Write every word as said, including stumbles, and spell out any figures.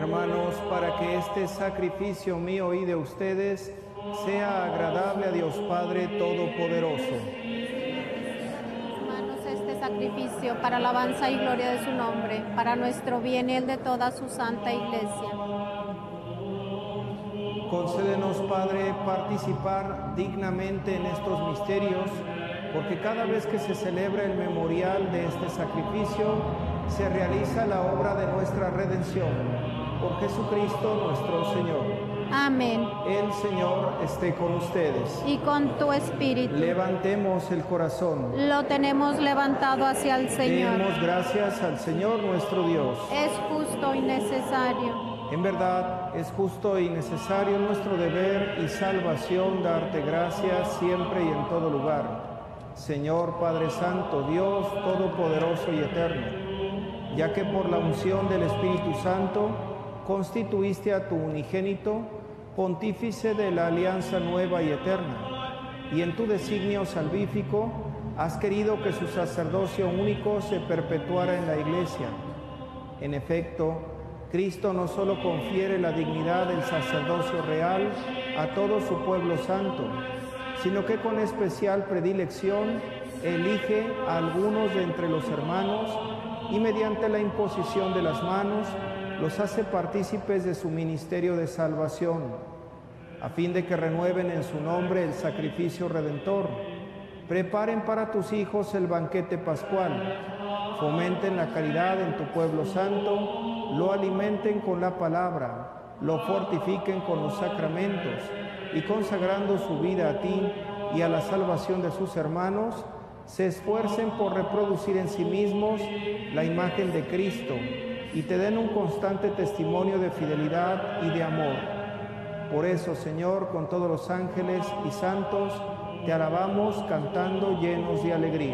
Hermanos, para que este sacrificio mío y de ustedes sea agradable a Dios Padre Todopoderoso. Hermanos, este sacrificio para alabanza y gloria de su nombre, para nuestro bien y el de toda su santa iglesia. Concédenos, Padre, participar dignamente en estos misterios, porque cada vez que se celebra el memorial de este sacrificio, se realiza la obra de nuestra redención. Por Jesucristo nuestro Señor. Amén. El Señor esté con ustedes. Y con tu espíritu. Levantemos el corazón. Lo tenemos levantado hacia el Señor. Demos gracias al Señor nuestro Dios. Es justo y necesario. En verdad, es justo y necesario nuestro deber y salvación darte gracias siempre y en todo lugar. Señor Padre Santo, Dios Todopoderoso y Eterno, ya que por la unción del Espíritu Santo constituiste a tu unigénito pontífice de la alianza nueva y eterna, y en tu designio salvífico has querido que su sacerdocio único se perpetuara en la Iglesia. En efecto, Cristo no solo confiere la dignidad del sacerdocio real a todo su pueblo santo, sino que con especial predilección elige a algunos de entre los hermanos y mediante la imposición de las manos los hace partícipes de su ministerio de salvación, a fin de que renueven en su nombre el sacrificio redentor, preparen para tus hijos el banquete pascual, fomenten la caridad en tu pueblo santo, lo alimenten con la palabra, lo fortifiquen con los sacramentos, y consagrando su vida a ti y a la salvación de sus hermanos, se esfuercen por reproducir en sí mismos la imagen de Cristo y te den un constante testimonio de fidelidad y de amor. Por eso, Señor, con todos los ángeles y santos, te alabamos cantando llenos de alegría.